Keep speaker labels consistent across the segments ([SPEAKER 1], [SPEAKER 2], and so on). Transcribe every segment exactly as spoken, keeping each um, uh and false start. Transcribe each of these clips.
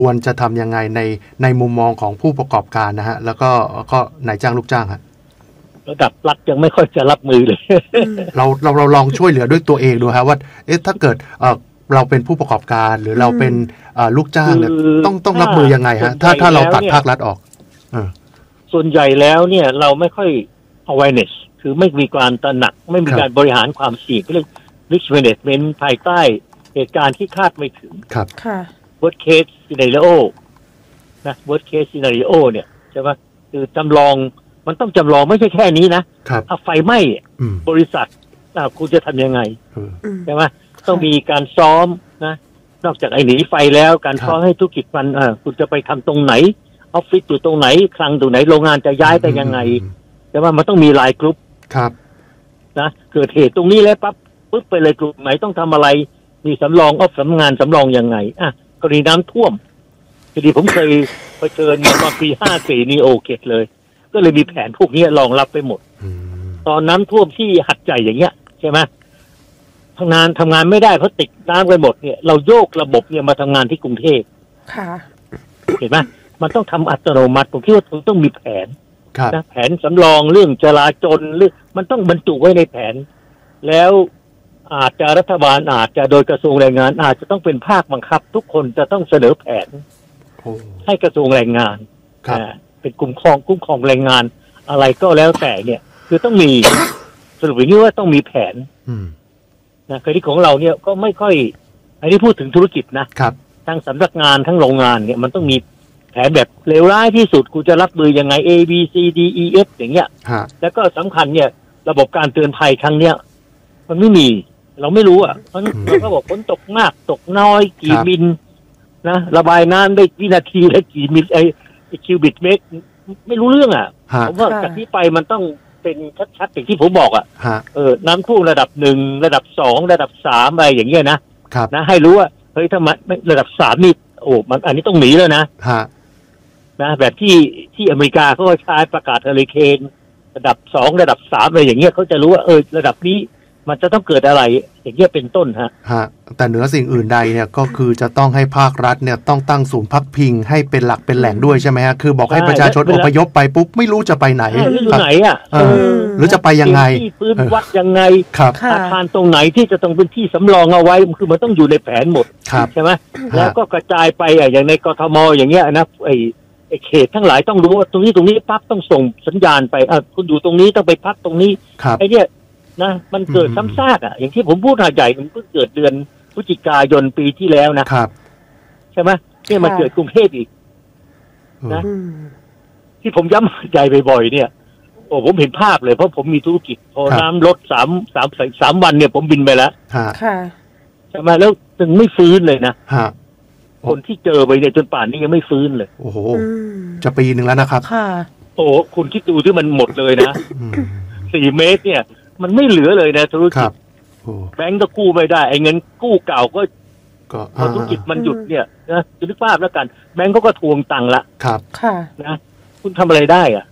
[SPEAKER 1] ควรจะทำยังไงในในมุมมองของผู้ประกอบการนะฮะแล้วก็ก็นายจ้างลูกจ้างฮะ
[SPEAKER 2] ระดับรัฐยังไม่ค่อยจะรับมือเลย
[SPEAKER 1] เราเราเราลองช่วยเหลือด้วยตัวเองดูฮะว่าเอ๊ะถ้าเกิดเออเราเป็นผู้ประกอบการหรือเราเป็นลูกจ้างเนี่ยต้องต้องรับมือยังไงฮะถ้าถ้าเราตัดภาครัฐออก
[SPEAKER 2] ส่วนใหญ่แล้วเนี่ยเราไม่ค่อย awareness คือไม่มีการตระหนักไม่มีการบริหารความเสี่ยงเรียก risk management ภายใต้เหตุการณ์ที่คาดไม่ถึง
[SPEAKER 1] ครับ
[SPEAKER 3] ค่ะ
[SPEAKER 2] worst case scenario นะ worst case scenario เนี่ยใช่ไหมคือจำลองมันต้องจำลองไม่ใช่แค่นี้นะถ้าไฟไหม้บริษัทคุณจะทำยังไงใช่ไหมต้องมีการซ้อมนะนอกจากไอ้หนีไฟแล้วการซ้อมให้ธุรกิจมันคุณจะไปทำตรงไหนออฟฟิศอยู่ตรงไหนคลังตรงไหนโรงงานจะย้ายไปยังไงแต่ว่ามันต้องมีไลน์กรุ๊ป
[SPEAKER 1] ครับ
[SPEAKER 2] นะเกิดเหตุตรงนี้แล้วปั๊บปึ๊บไปเลยกลุ่มไหนต้องทำอะไรมีสำรองออฟสำงานสำรองยังไงอ่ะกรณีน้ำท่วมพอดีผมเคยเผชิญมาปีห้าสี่นี่โอเคเลยก็เลยมีแผนพวกนี้รองรับไปหมดตอนน้ำท่วมที่หัดใหญ่อย่างเงี้ยใช่ไหมทำงานทำงานไม่ได้เพราะติดน้ำไปหมดเนี่ยเราโยกระบบเนี่ยมาทำงานที่กรุงเทพ
[SPEAKER 3] ค่ะ
[SPEAKER 2] เห็นไหมมันต้องทำอัตโนมัติผมคิดว่าต้องมีแผน
[SPEAKER 1] นะ
[SPEAKER 2] แผนสำรองเรื่องจราจรเรื่องมันต้องบรรจุไว้ในแผนแล้วอาจจะรัฐบาลอาจจะโดยกระทรวงแรงงานอาจจะต้องเป็นภาคบังคับทุกคนจะต้องเสนอแผนให้กระทรวงแรงงานเป็นกลุ่มครองคุ้มครองแรงงานอะไรก็แล้วแต่เนี่ยคือต้องมีสรุปอย่างนี้ว่าต้องมีแผนนะคดีของเราเนี่ยก็ไม่ค่อยอันนี้พูดถึงธุรกิจนะครับทั้งสำนักงานทั้งโรงงานเนี่ยมันต้องมีแผนแบบเลวร้ายที่สุดกูจะรับมือยังไง A B C D E F อย่างเงี้ยแล้วก็สำคัญเนี่ยระบบการเตือนภัยครั้งเนี้ยมันไม่มีเราไม่รู้อ่ะเพราะเราก็บอกฝนตกมากตกน้อยกี่มิลนะระบายน้ำได้วินาทีละกี่มิลไอคิวบิตเมตรไม่รู้เรื่องอ่ะผมว่าจากนี้ไปมันต้องเป็นชัดๆอย่างที่ผมบอกอ่ะเออน้ำท่วมระดับหนึ่งระดับสองระดับสามอะไรอย่างเงี้ยนะนะให้รู้ว่าเฮ้ยถ้ามันระดับสามนี่โอ้มันอันนี้ต้องหนีแล้วนะนะแบบที่ที่อเมริกาเขาใช้ประกาศเฮอริเคนระดับสองระดับสามอะไรอย่างเงี้ยเขาจะรู้ว่าเออระดับนี้มันจะต้องเกิดอะไรอย่างเงี้ยเป็นต้นฮะ
[SPEAKER 1] ฮะแต่เหนือสิ่งอื่นใดเนี่ยก็คือจะต้องให้ภาครัฐเนี่ยต้องตั้งศูนย์พักพิงให้เป็นหลักเป็นแหล่งด้วยใช่ไหมฮะคือบอกให้ประชาชนอพยพไปปุ๊บไม่รู้จะไปไหน
[SPEAKER 2] อยู่ไหนอ่ะ
[SPEAKER 1] หรือจะไปยังไง
[SPEAKER 2] ที่พื้นวัดยังไง
[SPEAKER 1] อา
[SPEAKER 2] คารตรงไหนที่จะต้องเป็นที่สำรองเอาไว้คือมันต้องอยู่ในแผนหมดใช่ไหมแล้วก็กระจายไปอ่ะอย่างในกทมอย่างเงี้ยนะไอไอเขตทั้งหลายต้องรู้ว่าตรงนี้ตรงนี้ปั๊บต้องส่งสัญญาณไปอ่ะคุณอยู่ตรงนี้ต้องไปพักตรงนี้ไอเนี้ยนะมันเกิดซ้ำซากอ่ะอย่างที่ผมพูดหาใหญ่มันเพิ่งเกิดเดือนพฤศจิกายนปีที่แล้วนะครับใช่ไหมเนี่ยมันเกิดกรุงเทพอีกนะที่ผมย้ำใจบ่อยๆเนี่ยโอ้ผมเห็นภาพเลยเพราะผมมีธุรกิจพอน้ำลดสามสามสามวันเนี่ยผมบินไปแล้วใช่ไหมแล้วถึงไม่ฟื้นเลยนะคนที่เจอไปเนี่ยจนป่านนี้ยังไม่ฟื้นเลย
[SPEAKER 1] โอ้โหจะปีหนึ่งแล้วนะครับ
[SPEAKER 2] โอ้คุณคิดดูที่มันหมดเลยนะสี่เมตรเนี่ยมันไม่เหลือเลยนะธุรกิจแบงก์ก็กู้ไม่ได้ไอ้เงินกู้เก่าก็พอธุรกิจมันหยุดเนี่ยนะจะนึกภาพแล้วกันแบงก์ก็ก็ทวงตังค์ละ
[SPEAKER 1] ครับ
[SPEAKER 3] ค่ะ
[SPEAKER 2] นะคุณทำอะไรได้อ่ะ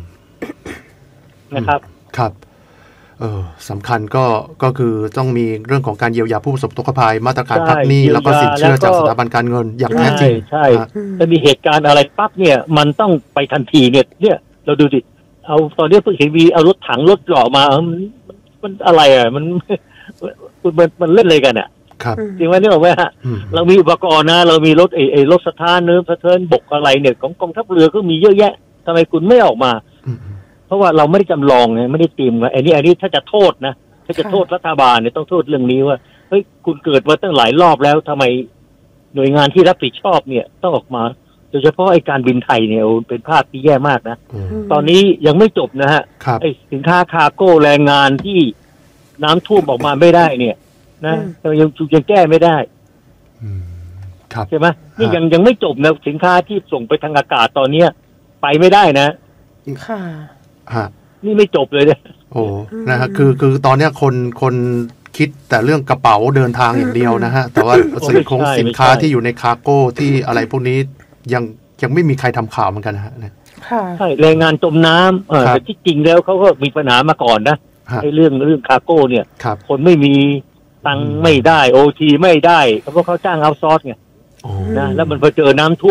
[SPEAKER 2] นะครับ
[SPEAKER 1] ครับเออสำคัญก็ก็คือต้องมีเรื่องของการเยียวยาผู้ประสบอุทกภัยมาตรการพักหนี้แล้วก็สินเชื่อจากสถาบันการเงินอย่างแท้จริง
[SPEAKER 2] ใช่ถ้ามีเหตุการณ์อะไรปั๊บเนี่ยมันต้องไปทันทีเนี่ยเนี่ยเราดูดิเอาตอนนี้เพิ่งเห็นวีเอารถถังรถหล่อมามันมันอะไรอ่ะมันมันมันเล่นอะไรกันอ่ะ
[SPEAKER 1] ครับ
[SPEAKER 2] จริงไหมนี่บอกว่าเรามีอุปกรณ์นะเรามีรถไอ้ไอ้รถสะท้านเนื้อสะเทินบกอะไรเนี่ยของกองทัพเรือก็มีเยอะแยะทำไมคุณไม่ออกมาเพราะว่าเราไม่ได้จำลองไงไม่ได้เตรียมไว้ไอ้นี่ไอ้นี่ถ้าจะโทษนะถ้าจะโทษรัฐบาลเนี่ยต้องโทษเรื่องนี้ว่าเฮ้ยคุณเกิดมาตั้งหลายรอบแล้วทำไมหน่วยงานที่รับผิดชอบเนี่ยต้องออกมาโดยเฉพาะไอ้การบินไทยเนี่ยเป็นภาพที่แย่มากนะตอนนี้ยังไม่จบนะฮะไอ้สินค้าคาร์โก้แรงงานที่น้ำท่วมออกมาไม่ได้เนี่ยนะยังยังแก้ไม่ได้ใช่ไหมนี่ยังยังไม่จบนะสินค้าที่ส่งไปทางอากาศตอนเนี้ยไปไม่ได้นะ
[SPEAKER 3] ค่ะ
[SPEAKER 1] ฮะ
[SPEAKER 2] นี่ไม่จบเลยเนี่ย
[SPEAKER 1] โอ้นะฮะคือคือตอนเนี้ยคนคนคิดแต่เรื่องกระเป๋าเดินทางอย่างเดียวนะฮะแต่ว่าสินคงสินค้าที่อยู่ในคาร์โก้ที่อะไรพวกนี้ยังยังไม่มีใครทำข่าวเหมือนกันนะฮะ
[SPEAKER 2] ใช่แรงงานจมน้ำเออแต่ที่จริงแล้วเขาก็มีปัญหามาก่อนนะไอ้เรื่องเรื่องคาร์โก้เนี่ยคนไม่มีตังไม่ได้โอทีไม่ได้เพราะเขาจ้างเอาซอร์สไง
[SPEAKER 1] โอ้
[SPEAKER 2] นะแล้วมันพอเจอน้ำท่วม